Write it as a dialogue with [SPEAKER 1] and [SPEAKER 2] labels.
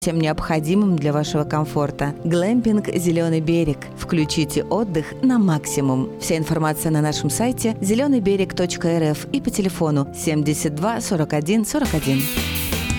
[SPEAKER 1] всем необходимым для вашего комфорта. Глэмпинг «Зеленый берег». Включите отдых на максимум. Вся информация на нашем сайте zelenybерег.рф и по телефону 72 41 41.